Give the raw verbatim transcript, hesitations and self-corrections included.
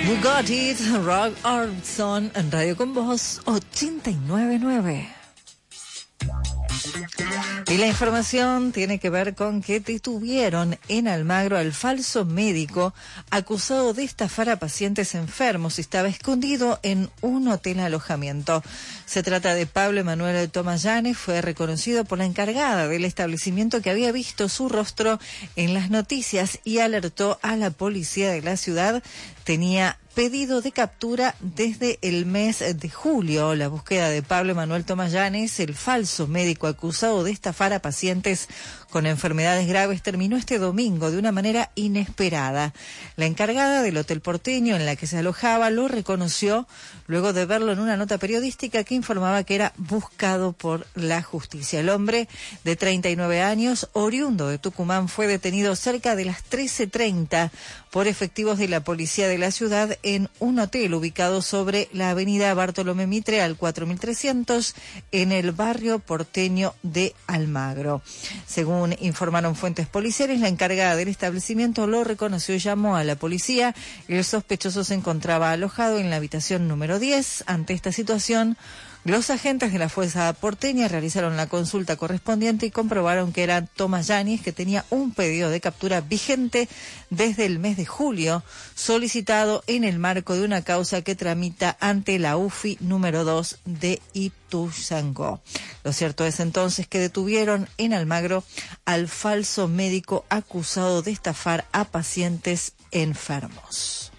You Got It, Rock Hudson, en Radio con Voz ochenta y nueve punto nueve. Y la información tiene que ver con que detuvieron en Almagro al falso médico acusado de estafar a pacientes enfermos y estaba escondido en un hotel alojamiento. Se trata de Pablo Emanuel Tomayanes, fue reconocido por la encargada del establecimiento que había visto su rostro en las noticias y alertó a la policía de la ciudad. Tenía pedido de captura desde el mes de julio. La búsqueda de Pablo Emanuel Tomayanes, el falso médico acusado de estafar a pacientes con enfermedades graves, terminó este domingo de una manera inesperada. La encargada del hotel porteño en la que se alojaba lo reconoció luego de verlo en una nota periodística que informaba que era buscado por la justicia. El hombre de treinta y nueve años, oriundo de Tucumán, fue detenido cerca de las trece treinta por efectivos de la policía de la ciudad en un hotel ubicado sobre la avenida Bartolomé Mitre al cuatro mil trescientos en el barrio porteño de Almagro. Según informaron fuentes policiales, la encargada del establecimiento lo reconoció y llamó a la policía. El sospechoso se encontraba alojado en la habitación número diez. Ante esta situación, los agentes de la Fuerza Porteña realizaron la consulta correspondiente y comprobaron que era Tomayanes, que tenía un pedido de captura vigente desde el mes de julio, solicitado en el marco de una causa que tramita ante la U F I número dos de Ituzaingó. Lo cierto es entonces que detuvieron en Almagro al falso médico acusado de estafar a pacientes enfermos.